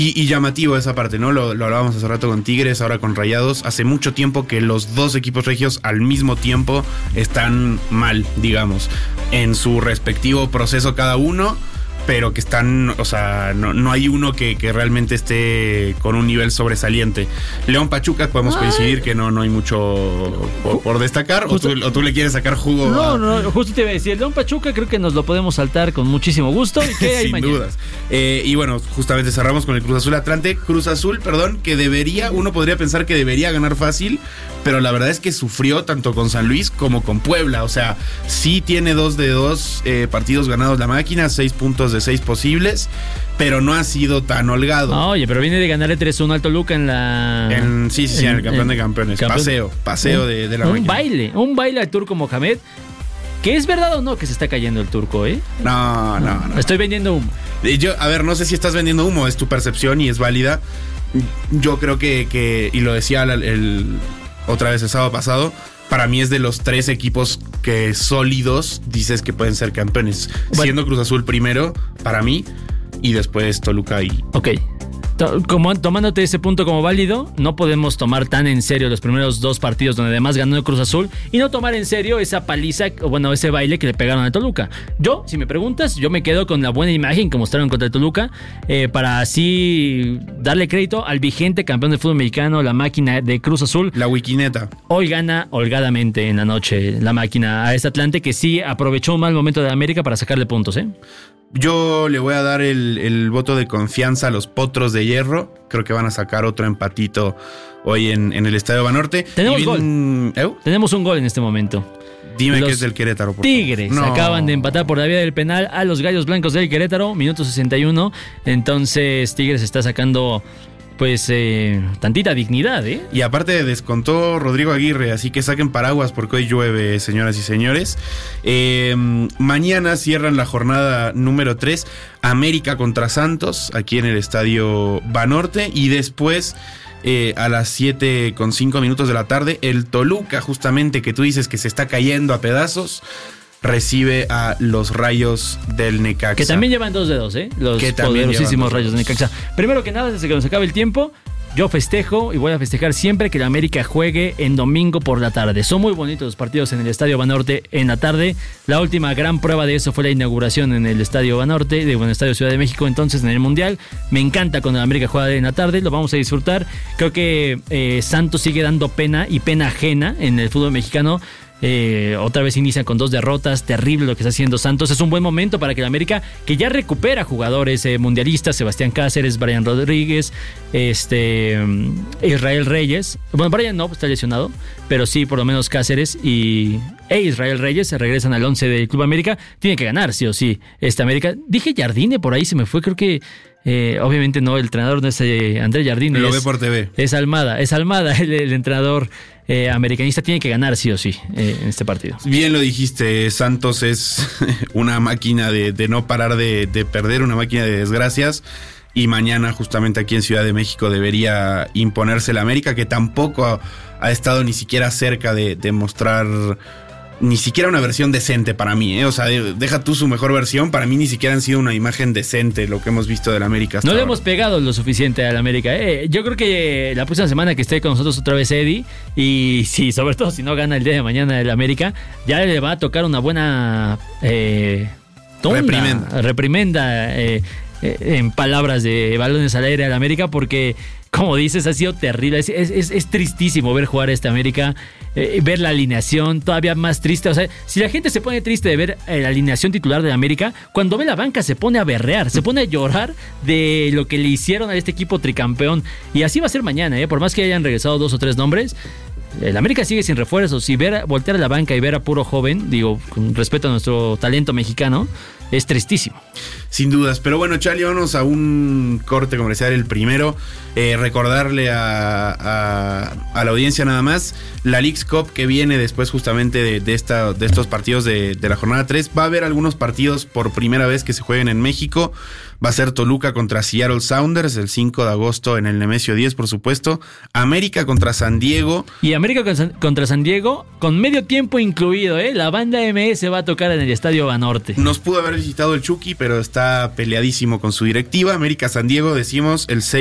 Y llamativo esa parte, ¿no? Lo hablábamos hace rato con Tigres, ahora con Rayados. Hace mucho tiempo que los dos equipos regios al mismo tiempo están mal, digamos, en su respectivo proceso cada uno, pero que están, o sea, no hay uno que realmente esté con un nivel sobresaliente. León Pachuca, podemos coincidir que no hay mucho por destacar, o tú le quieres sacar jugo. No, justo te iba a decir, el León Pachuca creo que nos lo podemos saltar con muchísimo gusto. ¿Y qué hay sin mañana? dudas. Y bueno, justamente cerramos con el Cruz Azul Atlante. Cruz Azul, que uno podría pensar que debería ganar fácil, pero la verdad es que sufrió tanto con San Luis como con Puebla. O sea, sí tiene 2 de 2 partidos ganados la máquina, 6 puntos de 6 posibles, pero no ha sido tan holgado. Oye, pero viene de ganarle 3-1 al Toluca en el campeón de campeones. Paseo de la máquina. Un baile al turco Mohamed. ¿Que es verdad o no que se está cayendo el turco, No. Estoy vendiendo humo. No sé si estás vendiendo humo, es tu percepción y es válida. Yo creo que y lo decía otra vez el sábado pasado, para mí es de los 3 equipos que sólidos dices que pueden ser campeones. Bueno, siendo Cruz Azul primero, para mí, y después Toluca y... Ok. Tomándote ese punto como válido, no podemos tomar tan en serio los primeros 2 partidos donde además ganó Cruz Azul y no tomar en serio esa paliza, ese baile que le pegaron a Toluca. Yo, si me preguntas, yo me quedo con la buena imagen que mostraron contra el Toluca, para así darle crédito al vigente campeón del fútbol mexicano, la máquina de Cruz Azul. La Wikineta. Hoy gana holgadamente en la noche la máquina a este Atlante que sí aprovechó un mal momento de América para sacarle puntos, Yo le voy a dar el voto de confianza a los Potros de Hierro. Creo que van a sacar otro empatito hoy en el Estadio Banorte. Tenemos gol. Tenemos un gol en este momento. Dime que es del Querétaro. Tigres acaban de empatar por la vía del penal a los Gallos Blancos del Querétaro, minuto 61. Entonces Tigres está sacando... pues tantita dignidad, Y aparte descontó Rodrigo Aguirre, así que saquen paraguas porque hoy llueve, señoras y señores. Mañana cierran la jornada número 3, América contra Santos, aquí en el Estadio Banorte, y después a las 7:05 de la tarde, el Toluca, justamente que tú dices que se está cayendo a pedazos, recibe a los Rayos del Necaxa. Que también llevan 2 de 2, Los poderosísimos Rayos del Necaxa. Primero que nada, desde que nos acabe el tiempo, yo festejo y voy a festejar siempre que la América juegue en domingo por la tarde. Son muy bonitos los partidos en el Estadio Banorte en la tarde. La última gran prueba de eso fue la inauguración en el Estadio Banorte, Estadio Ciudad de México, entonces en el Mundial. Me encanta cuando la América juega en la tarde, lo vamos a disfrutar. Creo que Santos sigue dando pena y pena ajena en el fútbol mexicano. Otra vez inician con 2 derrotas, terrible lo que está haciendo Santos. Es un buen momento para que la América, que ya recupera jugadores mundialistas, Sebastián Cáceres, Brian Rodríguez, Israel Reyes. Bueno, Brian no, está lesionado, pero sí, por lo menos Cáceres e Israel Reyes se regresan al 11 del Club América. Tiene que ganar, sí o sí, esta América. Dije Jardine, por ahí se me fue, creo que obviamente no, el entrenador no es Andrés Jardine. Lo ve por TV. Es Almada, el entrenador americanista. Tiene que ganar sí o sí en este partido. Bien lo dijiste, Santos es una máquina de no parar de perder, una máquina de desgracias, y mañana justamente aquí en Ciudad de México debería imponerse la América, que tampoco ha estado ni siquiera cerca de mostrar ni siquiera una versión decente para mí, O sea, deja tú su mejor versión, para mí ni siquiera han sido una imagen decente lo que hemos visto del América hasta No le ahora. hemos pegado lo suficiente al América, Yo creo que la próxima semana que esté con nosotros otra vez Eddie, y sí, sobre todo si no gana el día de mañana el América, ya le va a tocar una buena reprimenda en palabras de balones al aire al América, porque como dices, ha sido terrible. Es tristísimo ver jugar a esta América, ver la alineación, todavía más triste. O sea, si la gente se pone triste de ver la alineación titular de la América, cuando ve la banca se pone a berrear, se pone a llorar de lo que le hicieron a este equipo tricampeón. Y así va a ser mañana, por más que hayan regresado 2 o 3 nombres. El América sigue sin refuerzos, y voltear a la banca y ver a puro joven, con respeto a nuestro talento mexicano, es tristísimo. Sin dudas, pero bueno, Charlie, vamos a un corte comercial, el primero. Recordarle a la audiencia nada más, la Leagues Cup que viene después justamente de estos partidos de la jornada 3, va a haber algunos partidos por primera vez que se jueguen en México. Va a ser Toluca contra Seattle Sounders el 5 de agosto en el Nemesio 10, por supuesto. América contra San Diego. Y América contra San Diego con medio tiempo incluido, ¿eh? La banda MS va a tocar en el Estadio Banorte. Nos pudo haber visitado el Chucky, pero está peleadísimo con su directiva. América San Diego, decimos, el 6